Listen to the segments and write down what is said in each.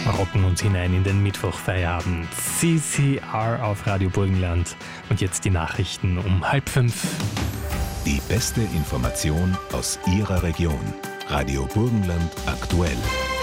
rocken uns hinein in den Mittwochfeierabend. CCR auf Radio Burgenland. Und jetzt die Nachrichten um 4:30. Die beste Information aus Ihrer Region. Radio Burgenland aktuell.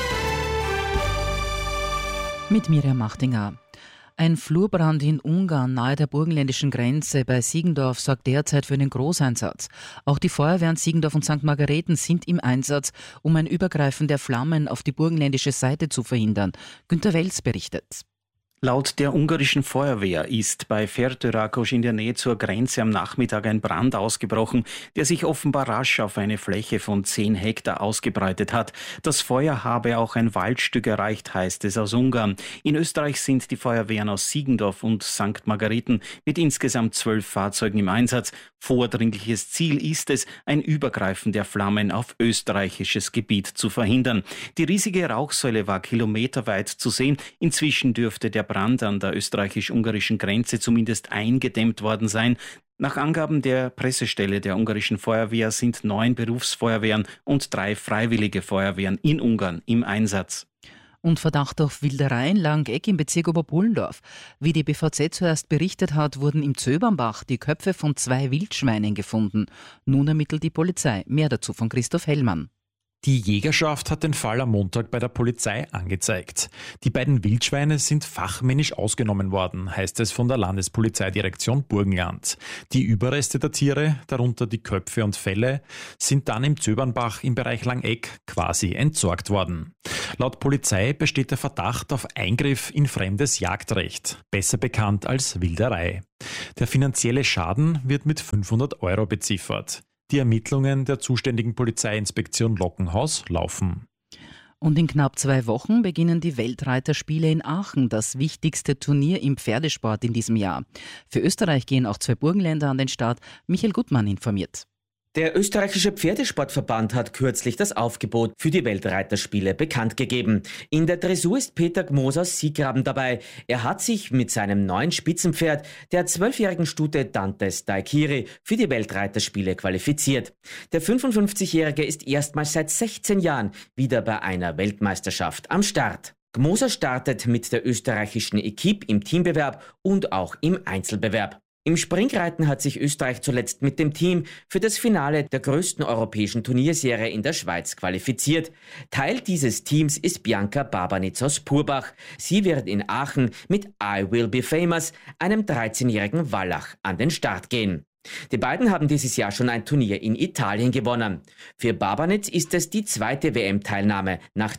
Mit Miriam Machtinger. Ein Flurbrand in Ungarn nahe der burgenländischen Grenze bei Siegendorf sorgt derzeit für einen Großeinsatz. Auch die Feuerwehren Siegendorf und St. Margareten sind im Einsatz, um ein Übergreifen der Flammen auf die burgenländische Seite zu verhindern. Günter Wels berichtet. Laut der ungarischen Feuerwehr ist bei Fertőrákos in der Nähe zur Grenze am Nachmittag ein Brand ausgebrochen, der sich offenbar rasch auf eine Fläche von 10 Hektar ausgebreitet hat. Das Feuer habe auch ein Waldstück erreicht, heißt es aus Ungarn. In Österreich sind die Feuerwehren aus Siegendorf und St. Margareten mit insgesamt 12 Fahrzeugen im Einsatz. Vordringliches Ziel ist es, ein Übergreifen der Flammen auf österreichisches Gebiet zu verhindern. Die riesige Rauchsäule war kilometerweit zu sehen. Inzwischen dürfte der Brand an der österreichisch-ungarischen Grenze zumindest eingedämmt worden sein. Nach Angaben der Pressestelle der ungarischen Feuerwehr sind 9 Berufsfeuerwehren und 3 freiwillige Feuerwehren in Ungarn im Einsatz. Und Verdacht auf Wilderei in Langeck im Bezirk Oberpullendorf. Wie die BVZ zuerst berichtet hat, wurden im Zöbernbach die Köpfe von 2 Wildschweinen gefunden. Nun ermittelt die Polizei. Mehr dazu von Christoph Hellmann. Die Jägerschaft hat den Fall am Montag bei der Polizei angezeigt. Die beiden Wildschweine sind fachmännisch ausgenommen worden, heißt es von der Landespolizeidirektion Burgenland. Die Überreste der Tiere, darunter die Köpfe und Felle, sind dann im Zöbernbach im Bereich Langeck quasi entsorgt worden. Laut Polizei besteht der Verdacht auf Eingriff in fremdes Jagdrecht, besser bekannt als Wilderei. Der finanzielle Schaden wird mit 500 € beziffert. Die Ermittlungen der zuständigen Polizeiinspektion Lockenhaus laufen. Und in knapp 2 Wochen beginnen die Weltreiterspiele in Aachen, das wichtigste Turnier im Pferdesport in diesem Jahr. Für Österreich gehen auch 2 Burgenländer an den Start. Michael Gutmann informiert. Der österreichische Pferdesportverband hat kürzlich das Aufgebot für die Weltreiterspiele bekannt gegeben. In der Dressur ist Peter Gmos aus Siegraben dabei. Er hat sich mit seinem neuen Spitzenpferd, der 12-jährigen Stute Dantes Daikiri, für die Weltreiterspiele qualifiziert. Der 55-Jährige ist erstmals seit 16 Jahren wieder bei einer Weltmeisterschaft am Start. Gmoser startet mit der österreichischen Equipe im Teambewerb und auch im Einzelbewerb. Im Springreiten hat sich Österreich zuletzt mit dem Team für das Finale der größten europäischen Turnierserie in der Schweiz qualifiziert. Teil dieses Teams ist Bianca Barbanitz aus Purbach. Sie wird in Aachen mit I Will Be Famous, einem 13-jährigen Wallach, an den Start gehen. Die beiden haben dieses Jahr schon ein Turnier in Italien gewonnen. Für Barbanitz ist es die 2. WM-Teilnahme nach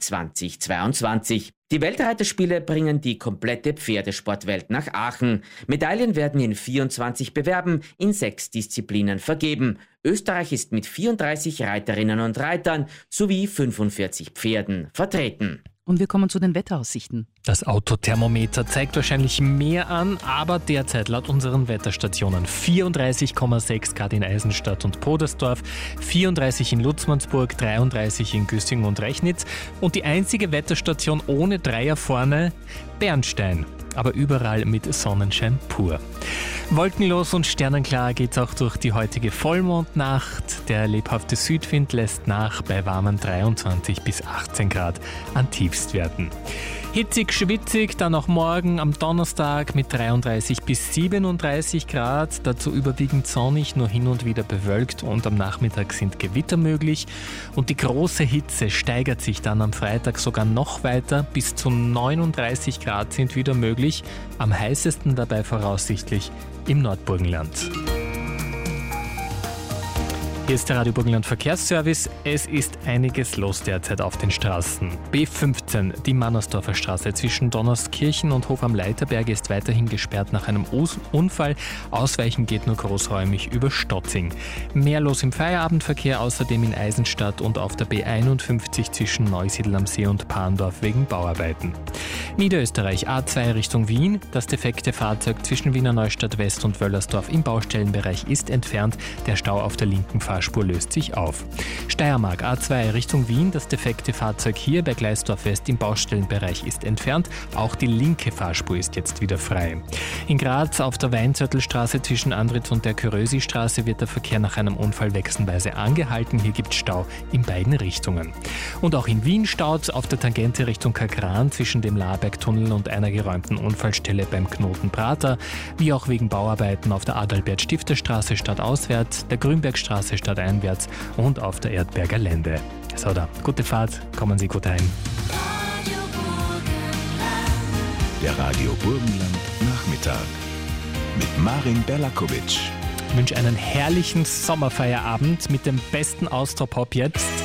2022. Die Weltreiterspiele bringen die komplette Pferdesportwelt nach Aachen. Medaillen werden in 24 Bewerben in 6 Disziplinen vergeben. Österreich ist mit 34 Reiterinnen und Reitern sowie 45 Pferden vertreten. Und wir kommen zu den Wetteraussichten. Das Autothermometer zeigt wahrscheinlich mehr an, aber derzeit laut unseren Wetterstationen 34,6 Grad in Eisenstadt und Podersdorf, 34 in Lutzmannsburg, 33 in Güssing und Rechnitz und die einzige Wetterstation ohne Dreier vorne, Bernstein. Aber überall mit Sonnenschein pur. Wolkenlos und sternenklar geht's auch durch die heutige Vollmondnacht. Der lebhafte Südwind lässt nach bei warmen 23 bis 18 Grad an Tiefstwerten. Hitzig, schwitzig, dann auch morgen am Donnerstag mit 33 bis 37 Grad. Dazu überwiegend sonnig, nur hin und wieder bewölkt und am Nachmittag sind Gewitter möglich. Und die große Hitze steigert sich dann am Freitag sogar noch weiter. Bis zu 39 Grad sind wieder möglich. Am heißesten dabei voraussichtlich im Nordburgenland. Hier ist der Radio Burgenland Verkehrsservice. Es ist einiges los derzeit auf den Straßen. B15, die Mannersdorfer Straße zwischen Donnerskirchen und Hof am Leiterberg ist weiterhin gesperrt nach einem Unfall. Ausweichen geht nur großräumig über Stotzing. Mehr los im Feierabendverkehr, außerdem in Eisenstadt und auf der B51 zwischen Neusiedl am See und Parndorf wegen Bauarbeiten. Niederösterreich A2 Richtung Wien. Das defekte Fahrzeug zwischen Wiener Neustadt West und Wöllersdorf im Baustellenbereich ist entfernt. Der Stau auf der linken Fahrt Fahrspur löst sich auf. Steiermark A2 Richtung Wien, das defekte Fahrzeug hier bei Gleisdorf West im Baustellenbereich ist entfernt. Auch die linke Fahrspur ist jetzt wieder frei. In Graz auf der Weinzörtelstraße zwischen Andritz und der Körösi-Straße wird der Verkehr nach einem Unfall wechselweise angehalten. Hier gibt es Stau in beiden Richtungen. Und auch in Wien staut auf der Tangente Richtung Kagran zwischen dem Labergtunnel und einer geräumten Unfallstelle beim Knoten Prater, wie auch wegen Bauarbeiten auf der Adalbert-Stifter-Straße stadtauswärts, der Grünbergstraße stadteinwärts und auf der Erdberger Lände. So, da, gute Fahrt, kommen Sie gut heim. Der Radio Burgenland Nachmittag mit Marin Berlakovic. Ich wünsche einen herrlichen Sommerfeierabend mit dem besten Austropop jetzt.